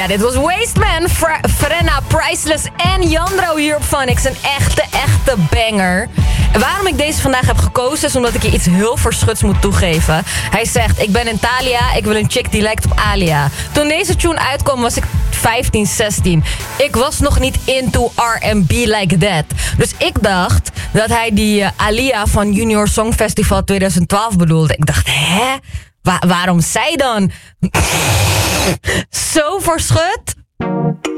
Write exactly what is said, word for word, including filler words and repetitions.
dit was Wasteman, Fra- Frenna, Priceless en Jandro hier op Phonics. Een echte, echte banger. En waarom ik deze vandaag heb gekozen is omdat ik je iets heel verschuts moet toegeven. Hij zegt, ik ben in Thalia, ik wil een chick die lijkt op Alia. Toen deze tune uitkwam was ik vijftien, zestien. Ik was nog niet into R en B like that. Dus ik dacht dat hij die uh, Alia van Junior Songfestival twintig twaalf bedoelde. Ik dacht, hè? Wa- waarom zij dan? Zo verschut?